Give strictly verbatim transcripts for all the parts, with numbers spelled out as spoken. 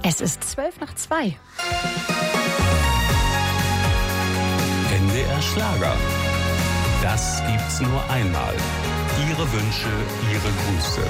Es ist zwölf nach zwei. N D R Schlager. Das gibt's nur einmal. Ihre Wünsche, Ihre Grüße.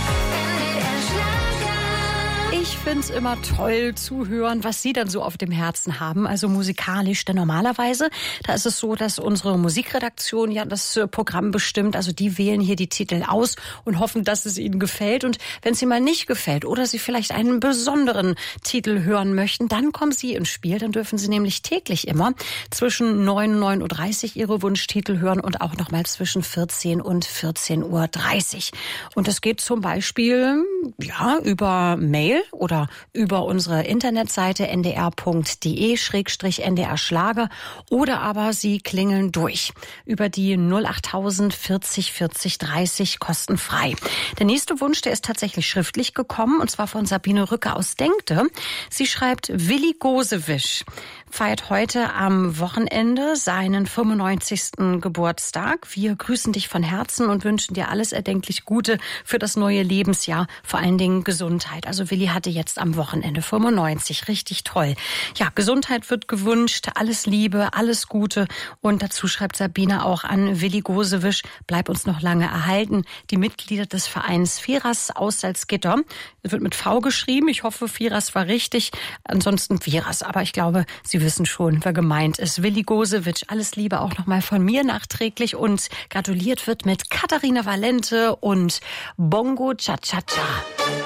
Ich find's immer toll zu hören, was Sie dann so auf dem Herzen haben, also musikalisch. Denn normalerweise, da ist es so, dass unsere Musikredaktion ja das Programm bestimmt. Also die wählen hier die Titel aus und hoffen, dass es Ihnen gefällt. Und wenn es Ihnen mal nicht gefällt oder Sie vielleicht einen besonderen Titel hören möchten, dann kommen Sie ins Spiel. Dann dürfen Sie nämlich täglich immer zwischen neun und neun Uhr dreißig Ihre Wunschtitel hören und auch nochmal zwischen vierzehn und vierzehn Uhr dreißig. Und das geht zum Beispiel ja über Mail oder über unsere Internetseite n d r punkt d e schrägstrich n d r Schlager oder aber Sie klingeln durch über die null acht null vierzig vierzig dreißig kostenfrei. Der nächste Wunsch, der ist tatsächlich schriftlich gekommen und zwar von Sabine Rücke aus Denkte. Sie schreibt, Willi Gosewisch feiert heute am Wochenende seinen fünfundneunzigsten Geburtstag. Wir grüßen dich von Herzen und wünschen dir alles erdenklich Gute für das neue Lebensjahr, vor allen Dingen Gesundheit. Also Willi hatte jetzt am Wochenende fünfundneunzig, richtig toll. Ja, Gesundheit wird gewünscht, alles Liebe, alles Gute und dazu schreibt Sabine auch an Willi Gosewisch, bleib uns noch lange erhalten. Die Mitglieder des Vereins Firas aus Salzgitter, wird mit V geschrieben, ich hoffe Firas war richtig, ansonsten Firas, aber ich glaube, Sie wissen schon, wer gemeint ist. Willi Gosewisch, alles Liebe auch nochmal von mir nachträglich und gratuliert wird mit Katharina Valente und Bongo Cha Cha Cha.